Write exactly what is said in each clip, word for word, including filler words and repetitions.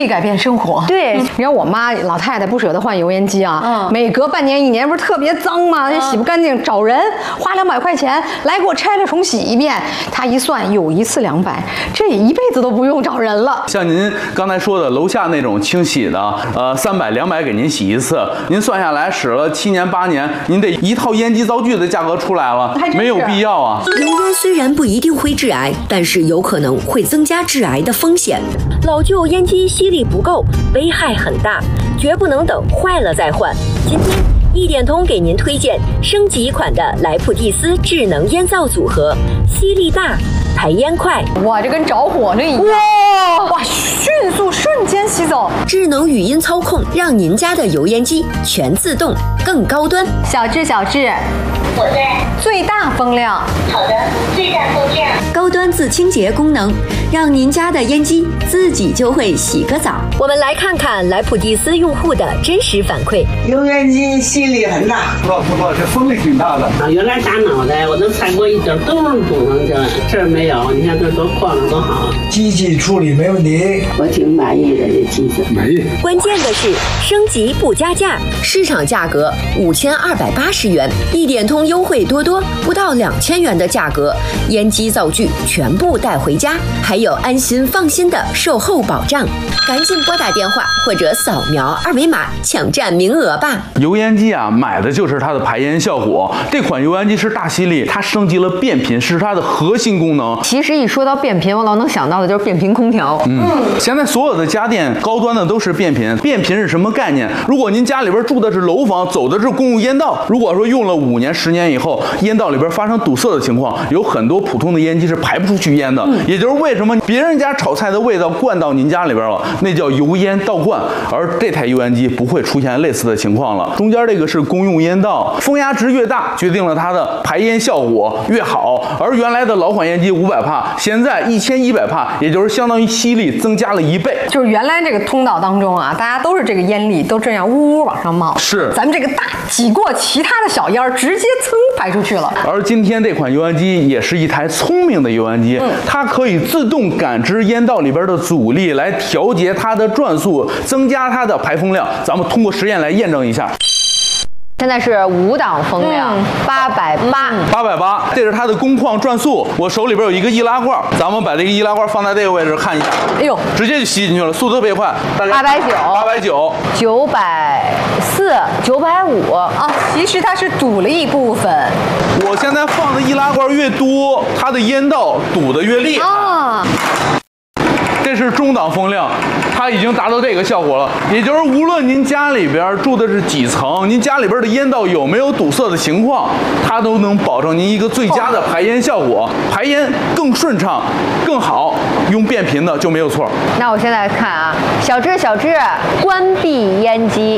改变生活。 对， 你知道我妈老太太不舍得换油烟机啊， 嗯， 每隔半年一年不是特别脏吗？那、嗯、洗不干净，找人花两百块钱来给我拆了重洗一遍。她一算，有一次两百，这一辈子都不用找人了。 像您刚才说的楼下那种清洗的，呃，三百两百给您洗一次，您算下来使了七年八年，您得一套烟机灶具的价格出来了，没有必要啊。 油烟虽然不一定会致癌，但是有可能会增加致癌的风险。老旧烟机吸力不够，危害很大，绝不能等坏了再换。今天一点通给您推荐升级款的莱普蒂斯智能烟灶组合，吸力大，排烟快。 哇，这跟着火那一样！哇哇，迅速瞬间吸走。 智能语音操控，让您家的油烟机全自动，更高端。 小智，小智， 我在。 最大风量。 好的，最大风量。 高端自清洁功能，让您家的烟机自己就会洗个澡。我们来看看莱普蒂斯用户的真实反馈。 油烟机吸力很大， 不错不错，这风力挺大的。 啊，原来打脑袋我都踩过一点洞堵上去了，这儿没有，你看这多晃了多好。 机器处理没问题， 我挺满意的这机子。 满意。 关键的是升级不加价，市场价格五千二百八十元，一点通优惠多多，不到两千元的价格，烟机灶具全部带回家，还有安心放心的售后保障。赶紧拨打电话或者扫描二维码抢占名额吧。 油烟机啊，买的就是它的排烟效果。这款油烟机是大吸力，它升级了变频，是它的核心功能。 其实一说到变频，我老能想到的就是变频空调。 嗯，现在所有的家电高端的都是变频。变频是什么概念？如果您家里边住的是楼房，走的是公用烟道，如果说用了五年、十年以后，烟道里边发生堵塞的情况，有很多普通的烟机是排不出去烟的。嗯、也就是为什么别人家炒菜的味道灌到您家里边了，那叫油烟倒灌，而这台油烟机不会出现类似的情况了。中间这个是公用烟道，风压值越大，决定了它的排烟效果越好。而原来的老款烟机五百帕，现在一千一百帕，也就是相当于吸力增加了一倍。 就是原来这个通道当中啊，大家都是这个烟粒都这样呜呜往上冒， 是咱们这个大挤过其他的小烟，直接噌排出去了。 而今天这款油烟机也是一台聪明的油烟机，嗯、它可以自动感知烟道里边的阻力，来调节它的转速，增加它的排风量。咱们通过实验来验证一下。 现在是五档风量，八百八， 八百八，这是它的工况转速。我手里边有一个易拉罐，咱们把这个易拉罐放在这个位置看一下。 哎呦， 直接就吸进去了，速度特别快。 八百九， 八百九， 九百四，九百五啊！其实它是堵了一部分。 我现在放的易拉罐越多，它的烟道堵得越厉害啊。这是中档风量，它已经达到这个效果了。也就是无论您家里边住的是几层，您家里边的烟道有没有堵塞的情况，它都能保证您一个最佳的排烟效果，排烟更顺畅、更好。用变频的就没有错。 那我现在看啊，小智，小智，关闭烟机。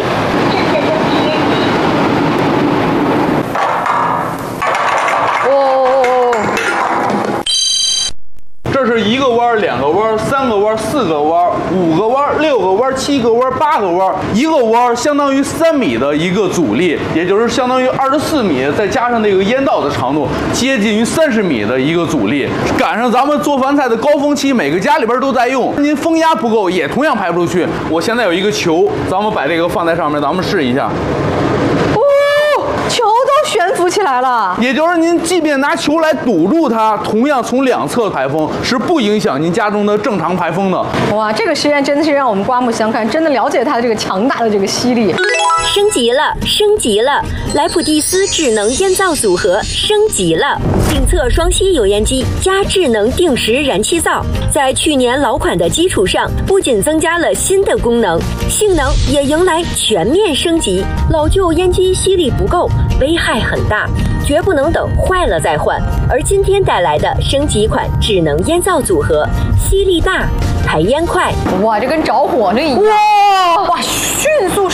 这是一个弯、两个弯、三个弯、四个弯、五个弯、六个弯、七个弯、八个弯，一个弯相当于三米的一个阻力，也就是相当于二十四米，再加上这个烟道的长度，接近于三十米的一个阻力。赶上咱们做饭菜的高峰期，每个家里边都在用，您风压不够，也同样排不出去。我现在有一个球，咱们把这个放在上面，咱们试一下。 球都悬浮起来了， 也就是您即便拿球来堵住它，同样从两侧排风是不影响您家中的正常排风的。 哇，这个实验真的是让我们刮目相看，真的了解它的这个强大的这个吸力。 升级了，升级了！莱普蒂斯智能烟灶组合升级了，定测双吸油烟机加智能定时燃气灶，在去年老款的基础上，不仅增加了新的功能，性能也迎来全面升级。老旧烟机吸力不够，危害很大，绝不能等坏了再换。而今天带来的升级款智能烟灶组合，吸力大，排烟快。 哇，这跟着火那一样！哇哇，迅速瞬间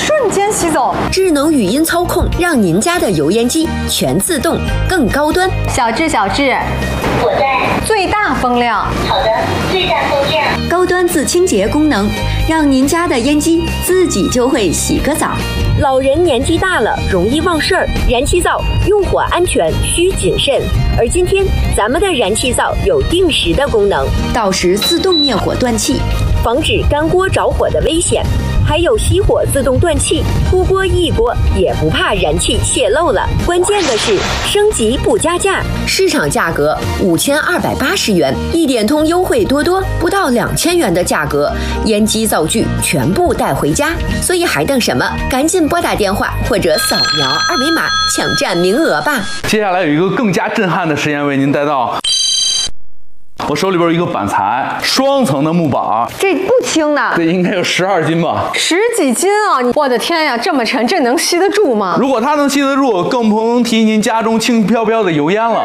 间吸走。 智能语音操控，让您家的油烟机全自动，更高端。 小智，小智， 我在。 最大风量。 好的，最大风量。 高端自清洁功能，让您家的烟机自己就会洗个澡。老人年纪大了，容易忘事儿，燃气灶用火安全需谨慎。而今天咱们的燃气灶有定时的功能，到时自动灭火断气，防止干锅着火的危险。还有熄火自动断气，出锅一锅也不怕燃气泄漏了。关键的是升级不加价，市场价格五千二百八十元，一点通优惠多多，不到两千元的价格，烟机灶具全部带回家。所以还等什么？赶紧拨打电话或者扫描二维码抢占名额吧。 接下来有一个更加震撼的实验为您带到。我手里边有一个板材，双层的木板， 这不轻呢， 这应该有十二斤吧， 十几斤啊！我的天呀，这么沉，这能吸得住吗？ 如果它能吸得住，更不能提您家中轻飘飘的油烟了，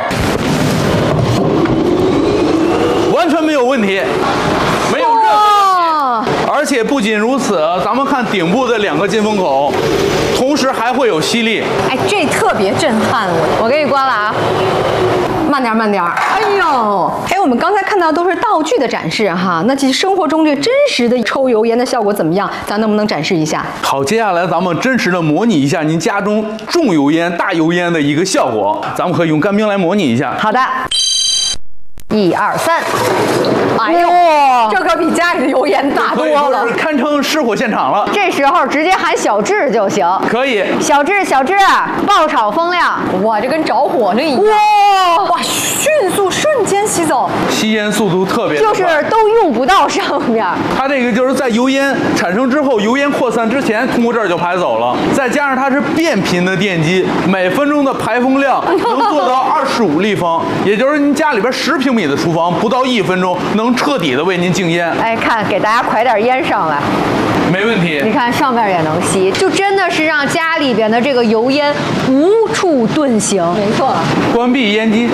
完全没有问题，没有任何问题。而且不仅如此，咱们看顶部的两个进风口，同时还会有吸力。 哎，这特别震撼我！ 我给你关了啊。 慢点，慢点！哎呦，哎，我们刚才看到都是道具的展示哈，那其实生活中这真实的抽油烟的效果怎么样？咱能不能展示一下？ 好，接下来咱们真实的模拟一下您家中重油烟、大油烟的一个效果，咱们可以用干冰来模拟一下。 好的，一二三， 哎呦，这可比家里的油烟大多了， 堪称失火现场了。 这时候直接喊小智就行。 可以， 小智，小智，爆炒风量， 哇，这跟着火了一样。 哇哇，迅速瞬间吸走， 吸烟速度特别快， 就是都用不到上面。 它这个就是在油烟产生之后，油烟扩散之前，通过这儿就排走了。再加上它是变频的电机，每分钟的排风量能做到二十五立方，也就是您家里边十平米的厨房，不到一分钟能彻底的为您静烟。 哎，看，给大家㧟点烟上来， 没问题。 你看上面也能吸，就真的是让家里边的这个油烟无处遁形。 没错。 关闭烟机。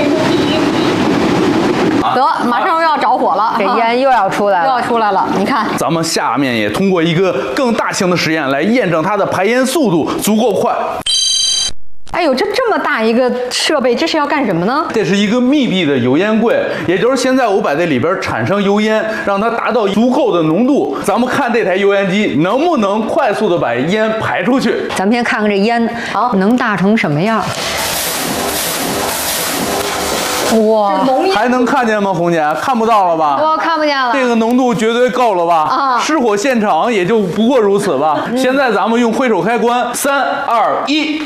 得，马上又要着火了， 这烟又要出来了， 又要出来了。你看， 咱们下面也通过一个更大型的实验来验证它的排烟速度足够快。 哎呦，这这么大一个设备，这是要干什么呢？ 这是一个密闭的油烟柜，也就是现在我把这里边产生油烟，让它达到足够的浓度。咱们看这台油烟机能不能快速的把烟排出去。 咱们先看看这烟好能大成什么样。哇， 还能看见吗，红姐？看不到了吧？ 我看不见了。 这个浓度绝对够了吧？ 啊， 失火现场也就不过如此吧。嗯、现在咱们用挥手开关，三二一。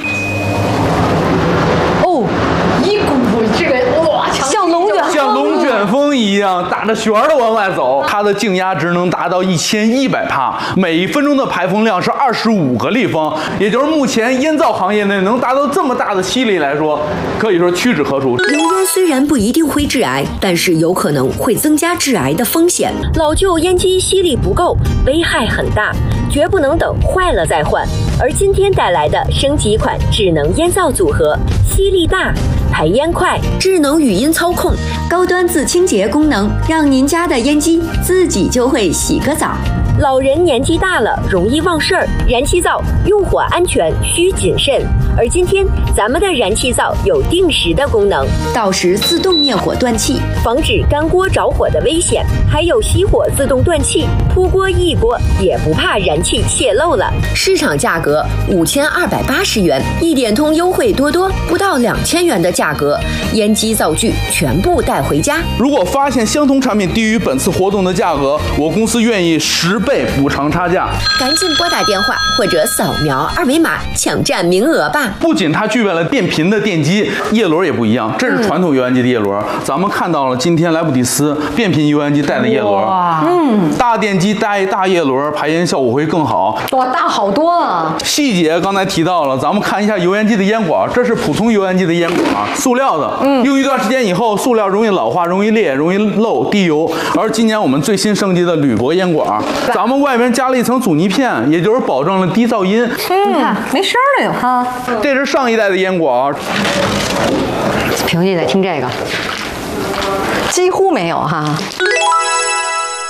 哦，一股这个哇，像龙卷风， 像龙卷风一样打着旋儿的往外走。它的静压值能达到一千一百帕，每一分钟的排风量是二十五个立方，也就是目前烟灶行业内能达到这么大的吸力来说，可以说屈指可数。 油烟虽然不一定会致癌，但是有可能会增加致癌的风险。老旧烟机吸力不够，危害很大，绝不能等坏了再换。而今天带来的升级款智能烟灶组合，吸力大，排烟快，智能语音操控，高端自清洁功能，让您家的烟机自己就会洗个澡。老人年纪大了，容易忘事儿，燃气灶用火安全需谨慎。而今天咱们的燃气灶有定时的功能，到时自动灭火断气，防止干锅着火的危险。还有熄火自动断气，出锅一锅也不怕燃气泄漏了。市场价格五千二百八十元，一点通优惠多多，不到两千元的价格，烟机灶具全部带回家。 如果发现相同产品低于本次活动的价格，我公司愿意十倍补偿差价。 赶紧拨打电话或者扫描二维码抢占名额吧。 不仅它具备了变频的电机，叶轮也不一样，这是传统油烟机的叶轮。嗯、咱们看到了今天莱普蒂斯变频油烟机带的叶轮，嗯，大电机带大叶轮，排烟效果会更好。 哇，大好多啊！ 细节刚才提到了，咱们看一下油烟机的烟管，这是普通油烟机的烟管，塑料的，嗯，用一段时间以后，塑料容易老化、容易裂、容易漏、低油。而今年我们最新升级的铝箔烟管，咱们外面加了一层阻尼片，也就是保证了低噪音。 嗯，你看没声了有哈。 这是上一代的烟管， 平时得听这个， 几乎没有哈。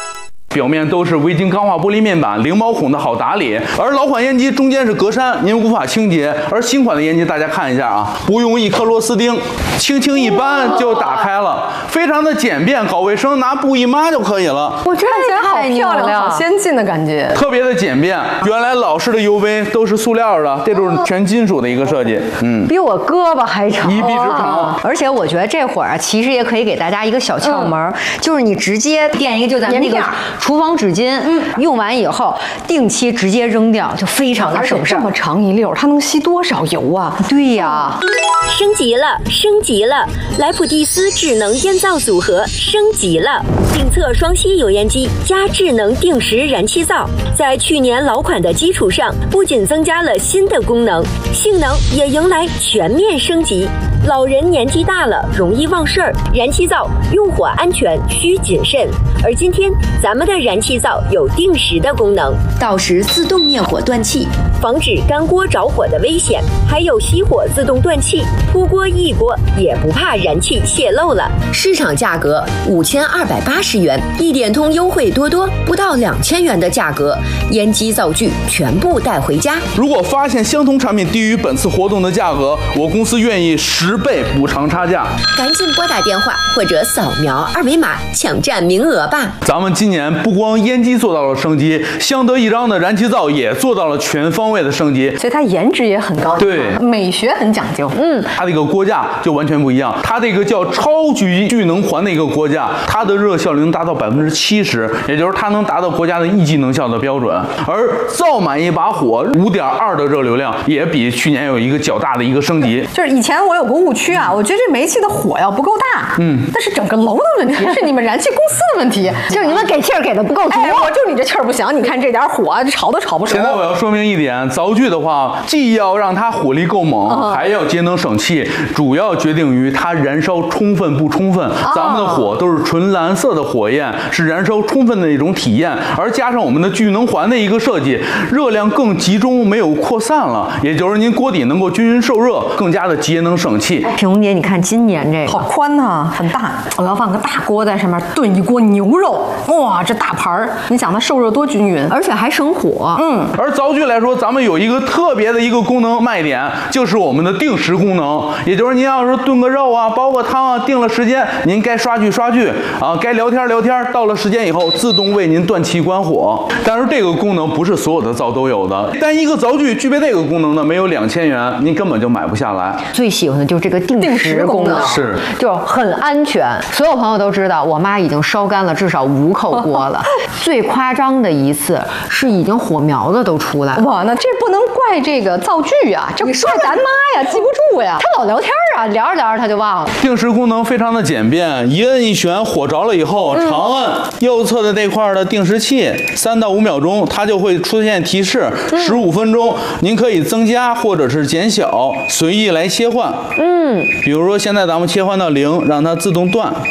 表面都是微晶钢化玻璃面板，零毛孔的好打理。而老款烟机中间是格栅，您无法清洁。而新款的烟机大家看一下啊，不用一颗螺丝钉，轻轻一扳就打开了，非常的简便，搞卫生拿布一抹就可以了。 我看起来好漂亮，好先进的感觉， 特别的简便。原来老式的 U V 都是塑料的，这种全金属的一个设计，嗯， 比我胳膊还长， 一臂之长。 而且我觉得这会儿啊，其实也可以给大家一个小窍门，嗯、就是你直接垫一个，就咱们那个厨房纸巾，嗯，用完以后定期直接扔掉，就非常的省事。 这么长一溜，它能吸多少油啊？ 对呀。 升级了，升级了！莱普蒂斯智能烟灶组合升级了，定测双吸油烟机加智能定时燃气灶，在去年老款的基础上，不仅增加了新的功能，性能也迎来全面升级。老人年纪大了，容易忘事儿，燃气灶用火安全需谨慎。而今天咱们的燃气灶有定时的功能，到时自动灭火断气，防止干锅着火的危险，还有熄火自动断气，扑锅易锅也不怕燃气泄漏了。市场价格五千二百八十元，一点通优惠多多，不到两千元的价格，烟机灶具全部带回家。 如果发现相同产品低于本次活动的价格，我公司愿意十倍补偿差价。 赶紧拨打电话或者扫描二维码抢占名额吧。 咱们今年不光烟机做到了升级，相得益彰的燃气灶也做到了全方位的升级， 所以它颜值也很高， 对， 美学很讲究。 嗯， 它这个锅架就完全不一样，它这个叫超级聚能环的一个锅架，它的热效率能达到百分之七十，也就是它能达到国家的一级能效的标准。而灶满一把火五点二的热流量，也比去年有一个较大的一个升级。 就是以前我有个误区啊，我觉得这煤气的火要不够大，嗯，那是整个楼的问题，是你们燃气公司的问题， 就是你们给气儿给的不够足。 哎，我就你这气儿不行，你看这点火炒都炒不熟。 现在我要说明一点，灶具的话，既要让它火力够猛， 嗯、 还要节能省气，主要决定于它燃烧充分不充分。 哦、 咱们的火都是纯蓝色的火焰，是燃烧充分的一种体验，而加上我们的聚能环的一个设计，热量更集中，没有扩散了，也就是您锅底能够均匀受热，更加的节能省气。 品红姐，你看今年这个好宽呐、啊，很大，我要放个大锅在上面炖一锅牛肉，哇，这大盘儿，你想它受热多均匀， 而且还省火。 嗯， 而灶具来说，咱们有一个特别的一个功能卖点，就是我们的定时功能，也就是您要是炖个肉啊、煲个汤啊，定了时间，您该刷剧刷剧啊，该聊天聊天，到了时间以后自动为您断气关火。但是这个功能不是所有的灶都有的，但一个灶具具备这个功能的，没有两千元，您根本就买不下来。 最喜欢的就是这个定时功能， 是就很安全。所有朋友都知道，我妈已经烧干了至少五口锅了。最夸张的一次是已经火苗子都出来了。 哇，那这不能怪这个灶具啊，这怪咱妈呀，记不住呀。 她老聊天啊，聊着聊着她就忘了。 定时功能非常的简便，一摁一旋，火着了以后， 嗯、 长摁右侧的这块的定时器，三到五秒钟，它就会出现提示，十五分钟，您可以增加或者是减小，随意来切换。 嗯， 比如说现在咱们切换到零，让它自动断。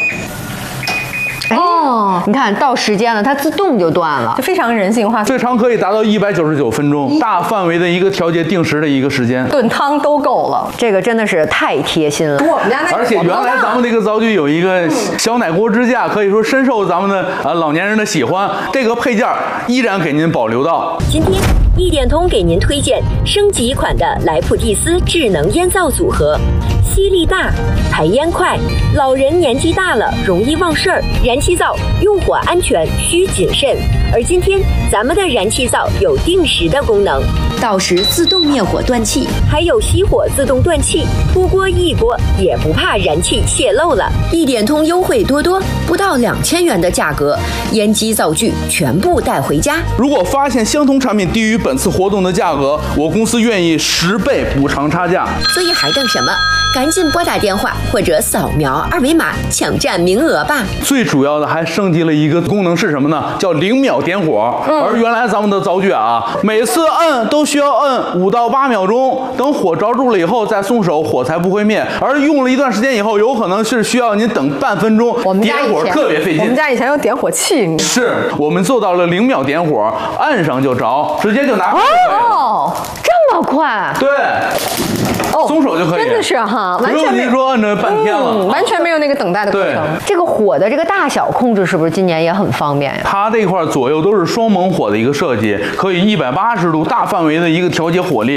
哦，你看到时间了，它自动就断了， 就非常人性化。 最长可以达到一百九十九分钟，大范围的一个调节定时的一个时间， 炖汤都够了。 这个真的是太贴心了。 我们家那而且原来咱们这个灶具有一个小奶锅支架，可以说深受咱们的啊老年人的喜欢。这个配件依然给您保留到今天。一点通给您推荐升级款的莱普蒂斯智能烟灶组合，吸力大，排烟快，老人年纪大了容易忘事儿，燃气灶用火安全需谨慎。而今天咱们的燃气灶有定时的功能，到时自动灭火断气，还有熄火自动断气，扑锅易锅也不怕燃气泄漏了。一点通优惠多多，不到两千元的价格，烟机灶具全部带回家。 如果发现相同产品低于本次活动的价格，我公司愿意十倍补偿差价。 所以还等什么？赶紧拨打电话或者扫描二维码抢占名额吧。 最主要的还升级了一个功能是什么呢？叫零秒点火。嗯、而原来咱们的灶具啊，每次摁都需要摁五到八秒钟，等火着住了以后再松手，火才不会灭。而用了一段时间以后，有可能是需要您等半分钟， 我们家点火特别费劲。 我们家以前有点火器， 是我们做到了零秒点火，按上就着，直接就拿回来。 哦，这么快？ 对。 哦， 松手就可以， 真的是哈，完不用全没您说按着半天了， 嗯，完全没有那个等待的过对程。 这个火的这个大小控制是不是今年也很方便呀？ 它这块左右都是双猛火的一个设计，可以一百八十度大范围的一个调节火力。